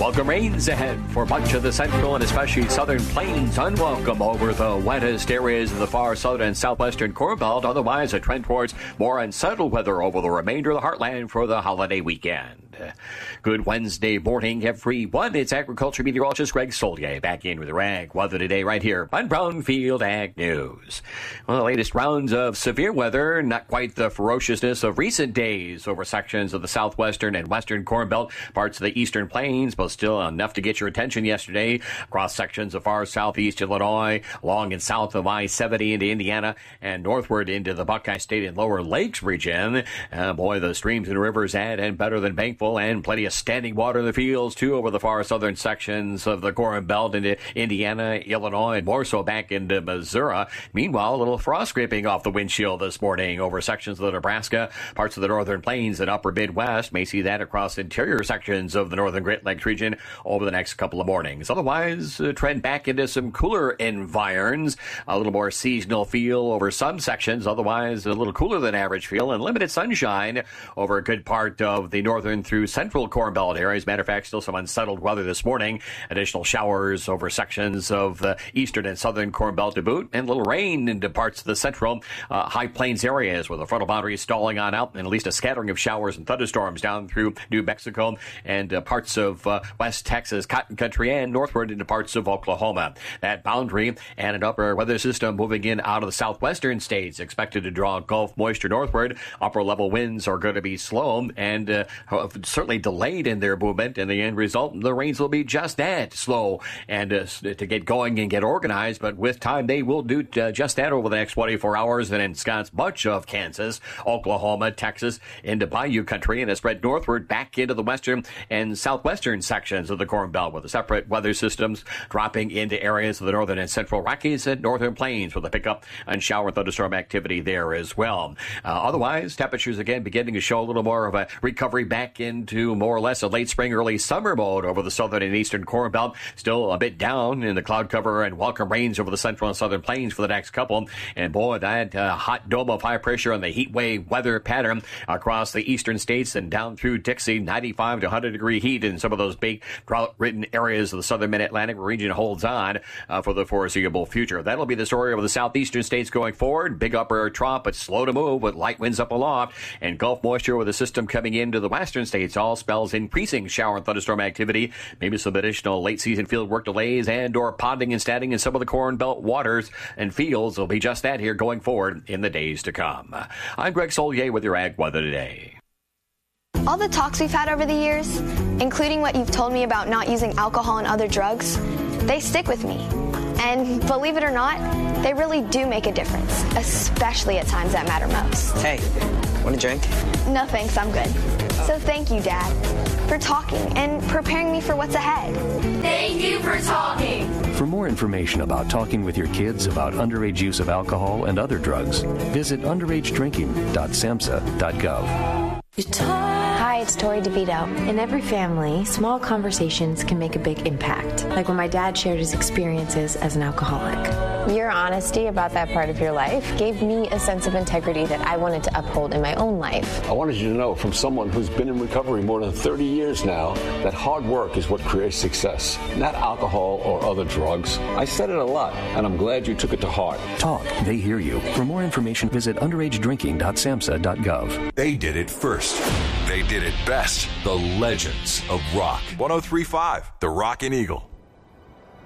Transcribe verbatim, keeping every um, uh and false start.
Welcome rains ahead for much of the central and especially southern plains. Unwelcome over the wettest areas of the far southern and southwestern Corn Belt. Otherwise, a trend towards more unsettled weather over the remainder of the heartland for the holiday weekend. Good Wednesday morning, everyone. It's agriculture meteorologist Greg Solier back in with the ag weather today right here on Brownfield Ag News. Well, the latest rounds of severe weather, not quite the ferociousness of recent days over sections of the southwestern and western Corn Belt, parts of the eastern plains, but still enough to get your attention yesterday across sections of far southeast Illinois, along and south of I seventy into Indiana, and northward into the Buckeye State and Lower Lakes region. Uh, boy, the streams and rivers add and better than bankful, and plenty of standing water in the fields, too, over the far southern sections of the Corn Belt into Indiana, Illinois, and more so back into Missouri. Meanwhile, a little frost scraping off the windshield this morning over sections of the Nebraska, parts of the northern plains and upper Midwest. May see that across interior sections of the northern Great Lakes region over the next couple of mornings. Otherwise, uh, trend back into some cooler environs, a little more seasonal feel over some sections. Otherwise, a little cooler than average feel, and limited sunshine over a good part of the northern through central Corn Belt areas. Matter of fact, still some unsettled weather this morning. Additional showers over sections of the eastern and southern Corn Belt to boot, and a little rain into parts of the central uh, high plains areas where the frontal boundary is stalling on out, and at least a scattering of showers and thunderstorms down through New Mexico and uh, parts of uh, West Texas, Cotton Country, and northward into parts of Oklahoma. That boundary and an upper weather system moving in out of the southwestern states expected to draw Gulf moisture northward. Upper level winds are going to be slow and uh, certainly delayed in their movement. In the end result, the rains will be just that, slow and uh, to get going and get organized. But with time, they will do uh, just that over the next twenty-four hours and ensconce much of Kansas, Oklahoma, Texas, into Bayou country, and has spread northward back into the western and southwestern sections of the Corn Belt, with the separate weather systems dropping into areas of the northern and central Rockies and northern plains, with a pickup and shower and thunderstorm activity there as well. Uh, otherwise, temperatures again beginning to show a little more of a recovery back into more or less a late spring, early summer mode over the southern and eastern Corn Belt. Still a bit down in the cloud cover and welcome rains over the central and southern plains for the next couple. And boy, that uh, hot dome of high pressure and the heat wave weather pattern across the eastern states and down through Dixie, ninety-five to one hundred degree heat in some of those big drought-ridden areas of the southern mid-Atlantic region holds on uh, for the foreseeable future. That'll be the story of the southeastern states going forward. Big upper air trough, but slow to move with light winds up aloft, and Gulf moisture with the system coming into the western states all spells increasing shower and thunderstorm activity, maybe some additional late season field work delays and or ponding and standing in some of the Corn Belt waters and fields. Will be just that here going forward in the days to come. I'm Greg Solier with your Ag Weather today. All the talks we've had over the years, including what you've told me about not using alcohol and other drugs, they stick with me. And believe it or not, they really do make a difference, especially at times that matter most. Hey, want a drink? No thanks, I'm good. So thank you, Dad, for talking and preparing me for what's ahead. Thank you for talking. For more information about talking with your kids about underage use of alcohol and other drugs, visit underage drinking dot samhsa dot gov. Hi, it's Tori DeVito. In every family, small conversations can make a big impact, like when my dad shared his experiences as an alcoholic. Your honesty about that part of your life gave me a sense of integrity that I wanted to uphold in my own life. I wanted you to know from someone who's been in recovery more than thirty years now that hard work is what creates success, not alcohol or other drugs. I said it a lot, and I'm glad you took it to heart. Talk. They hear you. For more information, visit underage drinking dot samhsa dot gov. They did it first. They did it best. The legends of rock. one oh three point five, The Rockin' Eagle.